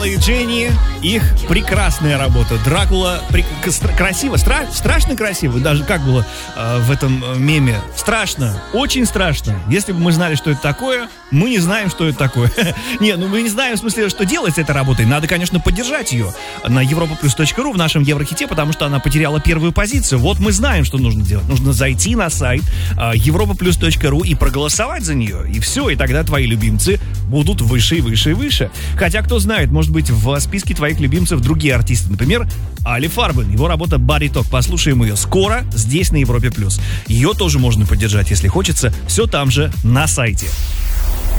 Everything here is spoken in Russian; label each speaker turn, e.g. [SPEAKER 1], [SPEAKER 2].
[SPEAKER 1] Алла и Дженни, их прекрасная работа. Дракула красиво, страшно красиво. Даже как было в этом меме. Страшно, очень страшно. Если бы мы знали, что это такое, мы не знаем, что это такое. Не, ну мы не знаем, в смысле, что делать с этой работой. Надо, конечно, поддержать ее на europaplus.ru в нашем Еврохите, потому что она потеряла первую позицию. Вот мы знаем, что нужно делать. Нужно зайти на сайт europaplus.ru и проголосовать за нее. И все, и тогда твои любимцы будут выше и выше и выше. Хотя, кто знает, может быть, в списке твоих любимцев другие артисты. Например, Али Фарбен. Его работа Body Talk. Послушаем ее скоро здесь, на Европе+. Ее тоже можно поддержать, если хочется. Все там же, на сайте.